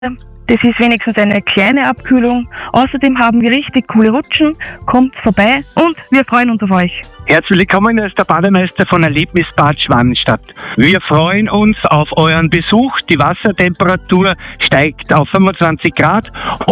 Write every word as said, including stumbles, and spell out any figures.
Das ist wenigstens eine kleine Abkühlung. Außerdem haben wir richtig coole Rutschen. Kommt vorbei und wir freuen uns auf euch. Herzlich willkommen, als der Bademeister von Erlebnisbad Schwannstadt. Wir freuen uns auf euren Besuch. Die Wassertemperatur steigt auf fünfundzwanzig Grad.